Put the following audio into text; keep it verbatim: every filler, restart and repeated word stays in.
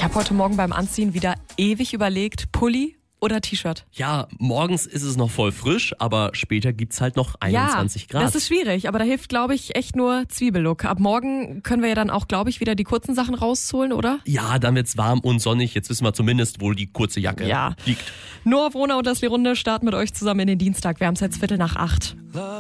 habe heute Morgen beim Anziehen wieder ewig überlegt, Pulli oder T-Shirt. Ja, morgens ist es noch voll frisch, aber später gibt's halt noch einundzwanzig ja, Grad. Das ist schwierig, aber da hilft, glaube ich, echt nur Zwiebellook. Ab morgen können wir ja dann auch, glaube ich, wieder die kurzen Sachen rausholen, oder? Ja, dann wird's warm und sonnig. Jetzt wissen wir zumindest, wo die kurze Jacke ja. liegt. Noah Wohner und das Runde starten mit euch zusammen in den Dienstag. Wir haben es jetzt Viertel nach acht.